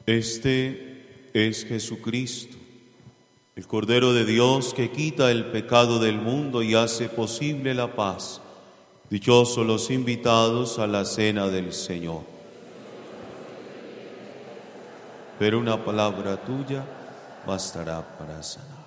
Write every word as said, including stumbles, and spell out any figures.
Este es Jesucristo, el Cordero de Dios que quita el pecado del mundo y hace posible la paz. Dichosos los invitados a la cena del Señor. Pero una palabra tuya bastará para sanar.